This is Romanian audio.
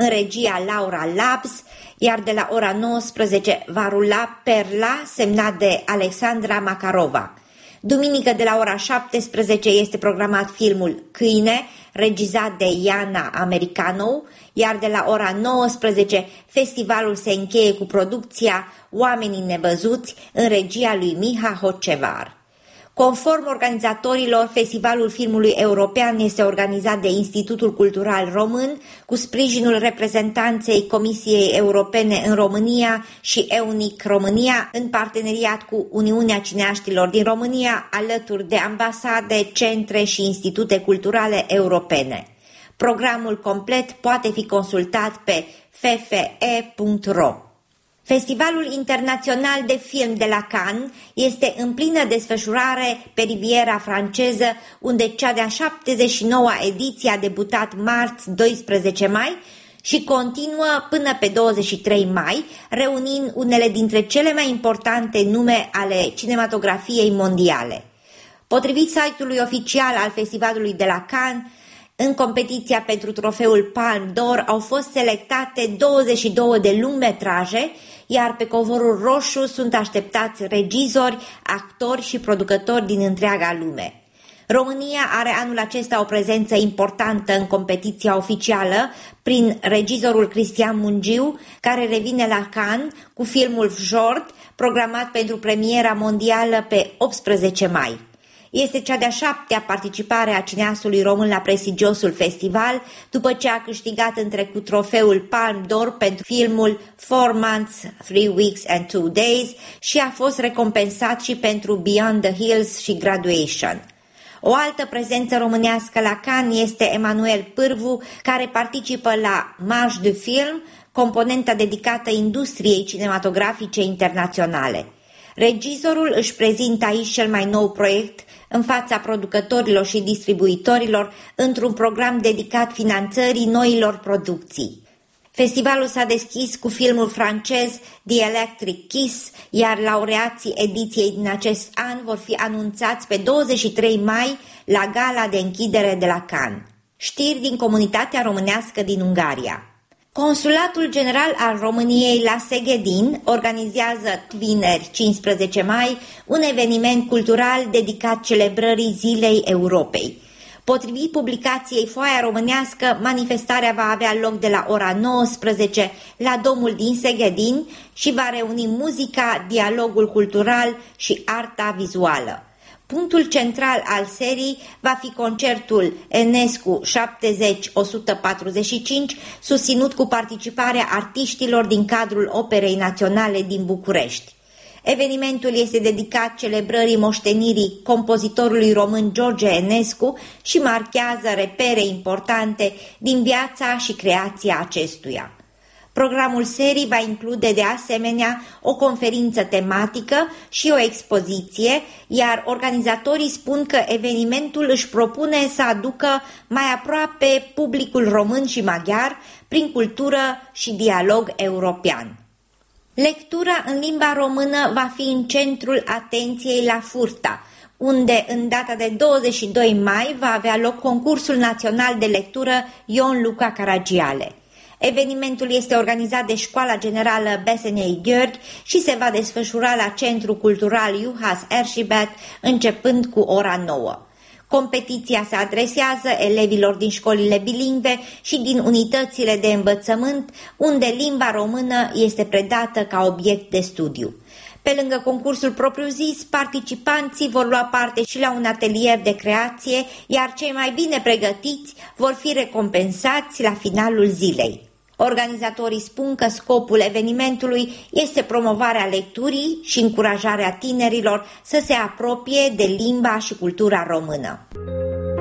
în regia Laura Labs, iar de la ora 19 va rula Perla, semnat de Alexandra Makarova. Duminică de la ora 17 este programat filmul Câine, regizat de Iana Americano, iar de la ora 19 festivalul se încheie cu producția Oamenii nevăzuți în regia lui Miha Hocevar. Conform organizatorilor, Festivalul Filmului European este organizat de Institutul Cultural Român cu sprijinul reprezentanței Comisiei Europene în România și EUNIC România în parteneriat cu Uniunea Cineaștilor din România, alături de ambasade, centre și institute culturale europene. Programul complet poate fi consultat pe ffe.ro. Festivalul Internațional de Film de la Cannes este în plină desfășurare pe Riviera franceză, unde cea de-a 79-a ediție a debutat marți 12 mai și continuă până pe 23 mai, reunind unele dintre cele mai importante nume ale cinematografiei mondiale. Potrivit site-ului oficial al Festivalului de la Cannes, în competiția pentru trofeul Palme d'Or au fost selectate 22 de lungmetraje, iar pe covorul roșu sunt așteptați regizori, actori și producători din întreaga lume. România are anul acesta o prezență importantă în competiția oficială prin regizorul Cristian Mungiu, care revine la Cannes cu filmul Fjord, programat pentru premiera mondială pe 18 mai. Este cea de-a 7-a participare a cineastului român la prestigiosul festival, după ce a câștigat în trecut trofeul Palme d'Or pentru filmul 4 Months, 3 Weeks and 2 Days și a fost recompensat și pentru Beyond the Hills și Graduation. O altă prezență românească la Cannes este Emanuel Pârvu, care participă la Marche de Film, componenta dedicată industriei cinematografice internaționale. Regizorul își prezintă aici cel mai nou proiect în fața producătorilor și distribuitorilor într-un program dedicat finanțării noilor producții. Festivalul s-a deschis cu filmul francez The Electric Kiss, iar laureații ediției din acest an vor fi anunțați pe 23 mai la gala de închidere de la Cannes. Știri din comunitatea românească din Ungaria. Consulatul General al României la Seghedin organizează vineri 15 mai un eveniment cultural dedicat celebrării Zilei Europei. Potrivit publicației Foaia Românească, manifestarea va avea loc de la ora 19 la Domul din Seghedin și va reuni muzica, dialogul cultural și arta vizuală. Punctul central al serii va fi concertul Enescu 70-145, susținut cu participarea artiștilor din cadrul Operei Naționale din București. Evenimentul este dedicat celebrării moștenirii compozitorului român George Enescu și marchează repere importante din viața și creația acestuia. Programul serii va include de asemenea o conferință tematică și o expoziție, iar organizatorii spun că evenimentul își propune să aducă mai aproape publicul român și maghiar prin cultură și dialog european. Lectura în limba română va fi în centrul atenției la Furta, unde în data de 22 mai va avea loc concursul național de lectură Ion Luca Caragiale. Evenimentul este organizat de Școala Generală Besenei Gheorghi și se va desfășura la Centrul Cultural Juhas Ercibet începând cu ora 9. Competiția se adresează elevilor din școlile bilingve și din unitățile de învățământ, unde limba română este predată ca obiect de studiu. Pe lângă concursul propriu-zis, participanții vor lua parte și la un atelier de creație, iar cei mai bine pregătiți vor fi recompensați la finalul zilei. Organizatorii spun că scopul evenimentului este promovarea lecturii și încurajarea tinerilor să se apropie de limba și cultura română.